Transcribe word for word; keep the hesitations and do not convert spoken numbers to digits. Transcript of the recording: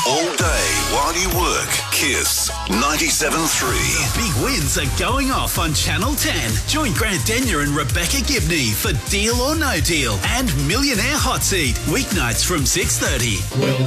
All day while you work. Kiss ninety-seven three. Big wins are going off on Channel ten. Join Grant Denyer and Rebecca Gibney for Deal or No Deal and Millionaire Hot Seat. Weeknights from six thirty. Well,